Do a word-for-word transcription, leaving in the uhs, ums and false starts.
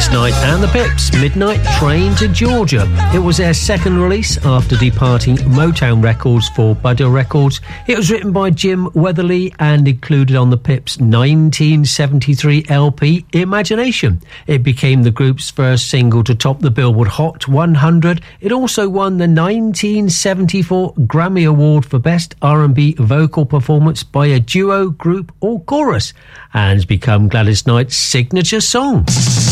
Gladys Knight and the Pips, Midnight Train to Georgia. It was their second release after departing Motown Records for Buddah Records. It was written by Jim Weatherly and included on the Pips' nineteen seventy-three L P Imagination. It became the group's first single to top the Billboard Hot one hundred. It also won the nineteen seventy-four Grammy Award for Best R and B Vocal Performance by a Duo, Group or Chorus, and has become Gladys Knight's signature song.